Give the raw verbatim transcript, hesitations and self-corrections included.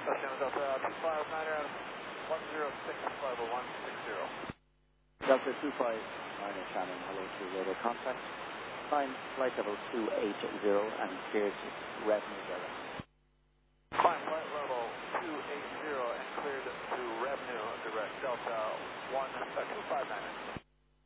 Delta two five niner one zero six five one six zero. Delta two five niner Shannon, hello to radar contact. Climb flight level two eight zero and cleared revenue direct. Climb flight level two eight zero and cleared to revenue direct Delta one two five niner.